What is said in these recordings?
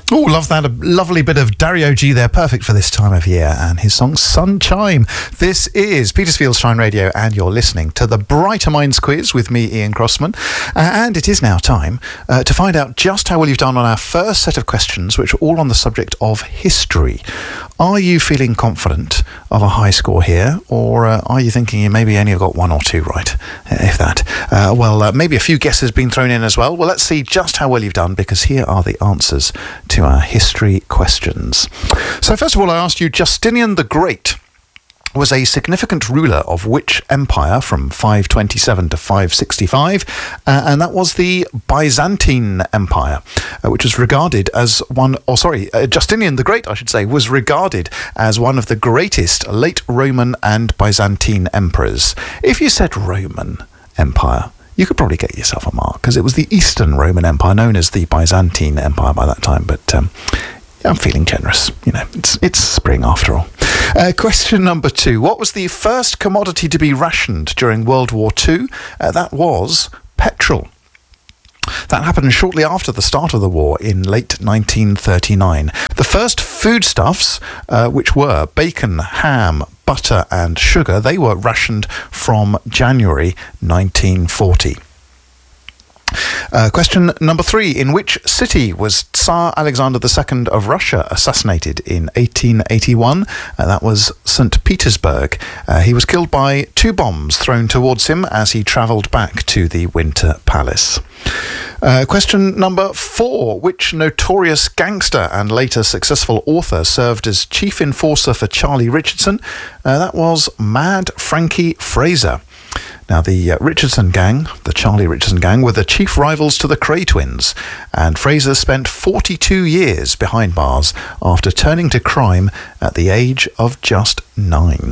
Oh, love that. A lovely bit of Dario G there, perfect for this time of year, and his song Sun Chime. This is Petersfield's Shine Radio, and you're listening to the Brighter Minds quiz with me, Ian Crossman. And it is now time to find out just how well you've done on our first set of questions, which are all on the subject of history. Are you feeling confident of a high score here, or are you thinking you maybe only got one or two right, if that? Maybe a few guesses been thrown in as well. Well, let's see just how well you've done, because here are the answers to our history questions. So first of all, I asked you, Justinian the Great was a significant ruler of which empire from 527 to 565, and that was the Byzantine Empire, which was regarded as Justinian the Great, I should say, was regarded as one of the greatest late Roman and Byzantine emperors. If you said Roman Empire, you could probably get yourself a mark, because it was the Eastern Roman Empire, known as the Byzantine Empire by that time, but I'm feeling generous. You know, it's spring after all. Question number 2. What was the first commodity to be rationed during World War II? That was petrol. That happened shortly after the start of the war in late 1939. The first foodstuffs, which were bacon, ham, butter and sugar, they were rationed from January 1940. Question number 3. In which city was Tsar Alexander II of Russia assassinated in 1881? That was St. Petersburg. He was killed by 2 bombs thrown towards him as he travelled back to the Winter Palace. Question number 4. Which notorious gangster and later successful author served as chief enforcer for Charlie Richardson? That was Mad Frankie Fraser. Now, the Richardson gang, the Charlie Richardson gang, were the chief rivals to the Kray twins, and Fraser spent 42 years behind bars after turning to crime at the age of just 9.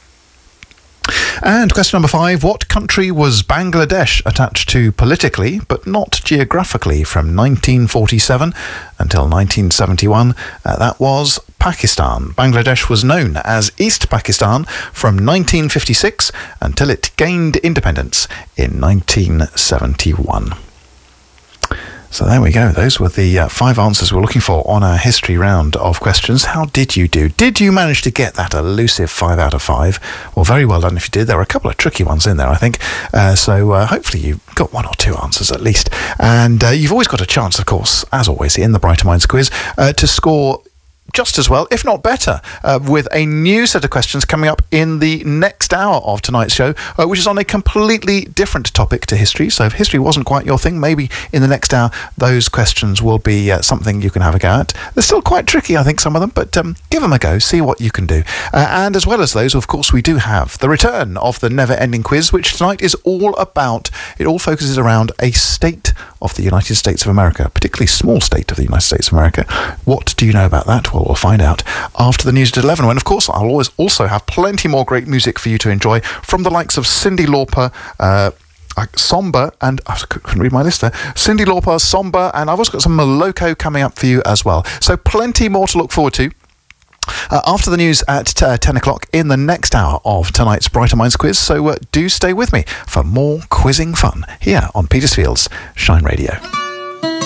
And question number 5, what country was Bangladesh attached to politically, but not geographically, from 1947 until 1971? That was Pakistan. Bangladesh was known as East Pakistan from 1956 until it gained independence in 1971. So there we go. Those were the 5 answers we're looking for on our history round of questions. How did you do? Did you manage to get that elusive 5 out of 5? Well, very well done if you did. There were a couple of tricky ones in there, I think. So hopefully you got 1 or 2 answers at least. And you've always got a chance, of course, as always, in the Brighter Minds quiz, to score just as well, if not better, with a new set of questions coming up in the next hour of tonight's show, which is on a completely different topic to history. So if history wasn't quite your thing, maybe in the next hour those questions will be something you can have a go at. They're still quite tricky, I think, some of them, but give them a go, see what you can do. And as well as those, of course, we do have the return of the never-ending quiz, which tonight is all about, it all focuses around a state of the United States of America, particularly small state of the United States of America. What do you know about that? Well, we'll find out after the news at 11, when, of course, I'll always also have plenty more great music for you to enjoy from the likes of Cyndi Lauper, Somber, and I couldn't read my list there. Cyndi Lauper, Somber, and I've also got some Moloko coming up for you as well. So plenty more to look forward to after the news at 10 o'clock in the next hour of tonight's Brighter Minds quiz. So do stay with me for more quizzing fun here on Petersfield's Shine Radio.